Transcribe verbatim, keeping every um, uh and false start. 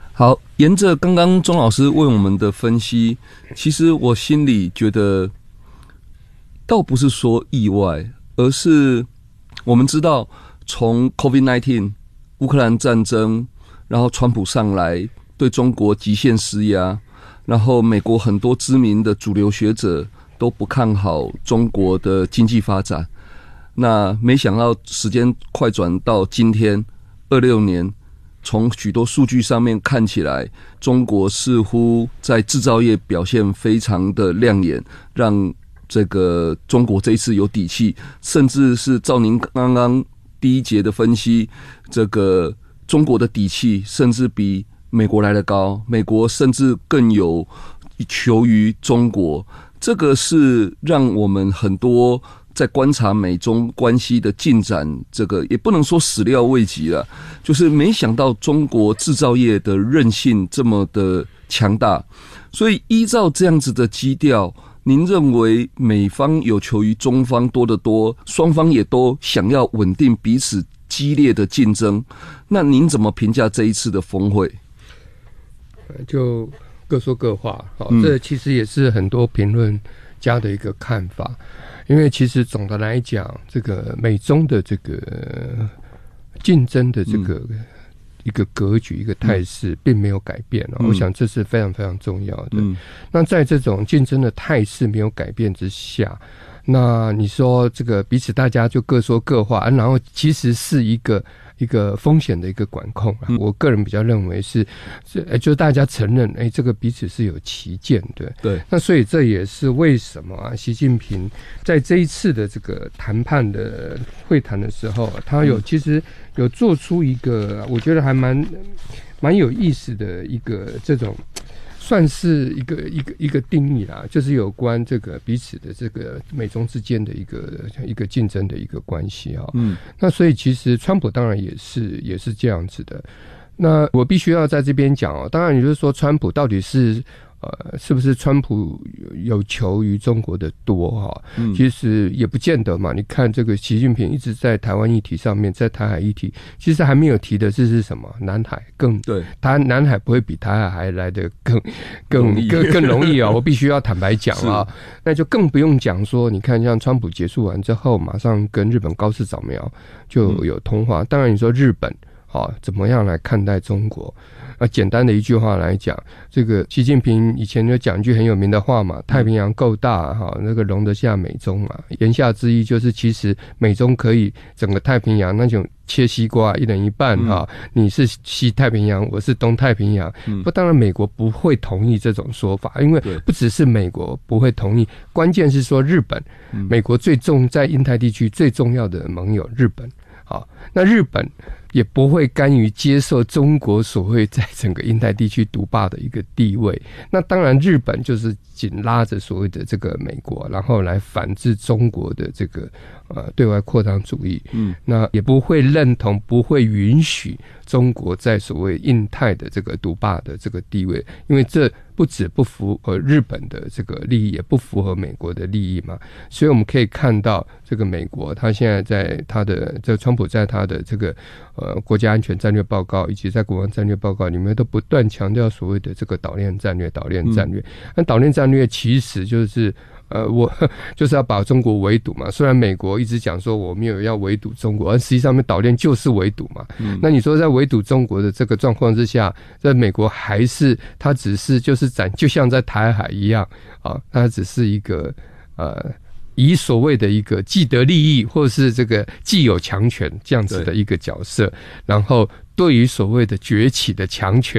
好，沿着刚刚钟老师为我们的分析，其实我心里觉得，倒不是说意外，而是我们知道，从 COVID 十九 乌克兰战争，然后川普上来对中国极限施压，然后美国很多知名的主流学者都不看好中国的经济发展。那没想到时间快转到今天二六年。从许多数据上面看起来，中国似乎在制造业表现非常的亮眼，让这个中国这一次有底气，甚至是照您刚刚第一节的分析，这个中国的底气甚至比美国来得高，美国甚至更有求于中国，这个是让我们很多在观察美中关系的进展，这个也不能说始料未及了，就是没想到中国制造业的韧性这么的强大。所以依照这样子的基调，您认为美方有求于中方多得多，双方也都想要稳定彼此激烈的竞争，那您怎么评价这一次的峰会？ 就各说各话，嗯，这其实也是很多评论家的一个看法。因为其实总的来讲，这个美中的这个竞争的这个一个格局、一个态势，并没有改变，嗯，我想这是非常非常重要的。嗯，那在这种竞争的态势没有改变之下，那你说这个彼此大家就各说各话，然后其实是一个一个风险的一个管控，嗯，我个人比较认为是，是就是大家承认，哎，这个彼此是有歧见的。 对， 那所以这也是为什么啊，习近平在这一次的这个谈判的会谈的时候，他有其实有做出一个我觉得还蛮蛮有意思的一个这种。算是一个一个一个定义啦，就是有关这个彼此的这个美中之间的一个一个竞争的一个关系啊。嗯，那所以其实川普当然也是也是这样子的。那我必须要在这边讲哦，当然你就是说川普到底是呃是不是川普有求于中国的多哈？嗯，其实也不见得嘛。你看这个习近平一直在台湾议题上面，在台海议题，其实还没有提的是是什么？南海更对，他南海不会比台海还来得更更更更容易啊！我必须要坦白讲啊，那就更不用讲说，你看像川普结束完之后，马上跟日本高市早苗就有通话。嗯，当然你说日本啊，怎么样来看待中国？啊，简单的一句话来讲，这个习近平以前就讲一句很有名的话嘛，太平洋够大哈，那个容得下美中嘛。言下之意就是，其实美中可以整个太平洋那种切西瓜一人一半哈，嗯，你是西太平洋，我是东太平洋。嗯，不，当然美国不会同意这种说法，因为不只是美国不会同意，关键是说日本，嗯，美国最重在印太地区最重要的盟友日本。好，那日本也不会甘于接受中国所谓在整个印太地区独霸的一个地位。那当然，日本就是紧拉着所谓的这个美国，然后来反制中国的这个呃对外扩张主义。嗯，那也不会认同，不会允许中国在所谓印太的这个独霸的这个地位，因为这不止不符合日本的这个利益，也不符合美国的利益嘛。所以我们可以看到，这个美国他现在在他的这川普在他的这个呃国家安全战略报告以及在国防战略报告里面都不断强调所谓的这个岛链战略，岛链战略。那岛链战略其实就是呃，我就是要把中国围堵嘛。虽然美国一直讲说我没有要围堵中国，而实际上面岛链就是围堵嘛。嗯，那你说在围堵中国的这个状况之下，在美国还是它只是就是展，就像在台海一样啊，它只是一个呃。以所谓的一个既得利益或是这个既有强权这样子的一个角色，然后对于所谓的崛起的强权